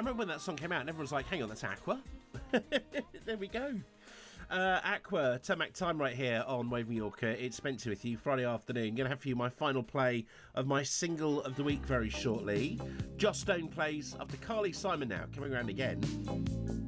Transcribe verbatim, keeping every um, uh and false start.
remember when that song came out and everyone was like, hang on, that's Aqua. There we go. Uh, Aqua, Turn Back Time right here on Wave Mallorca. It's Spencer with you Friday afternoon. Going to have for you my final play of my single of the week very shortly. Joss Stone plays after Carly Simon now, coming around again.